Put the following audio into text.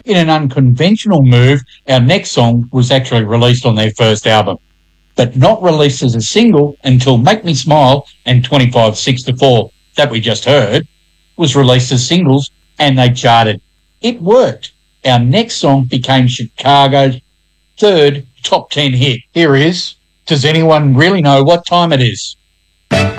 In an unconventional move, our next song was actually released on their first album, but not released as a single until Make Me Smile and 2564, that we just heard, was released as singles and they charted. It worked. Our next song became Chicago's third top 10 hit. Here is Does Anyone Really Know What Time It Is?